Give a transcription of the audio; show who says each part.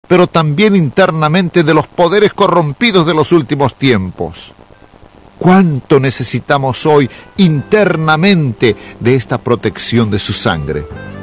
Speaker 1: pero también internamente de los poderes corrompidos de los últimos tiempos. ¿Cuánto necesitamos hoy internamente de esta protección de su sangre?